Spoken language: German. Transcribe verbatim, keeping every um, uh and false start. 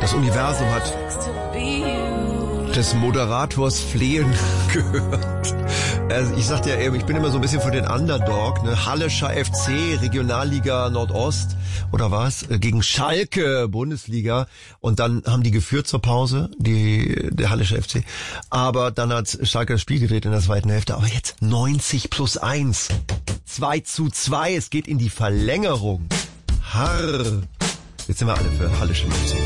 Das Universum hat des Moderators Flehen gehört. Also ich sagte ja eben, ich bin immer so ein bisschen für den Underdog, ne? Hallischer F C, Regionalliga Nordost oder was, gegen Schalke, Bundesliga. Und dann haben die geführt zur Pause, die, der Hallische F C. Aber dann hat Schalke das Spiel gedreht in der zweiten Hälfte. Aber jetzt neunzig plus eins. zwei zu zwei, es geht in die Verlängerung. Harr. Jetzt sind wir alle für Hallische F C.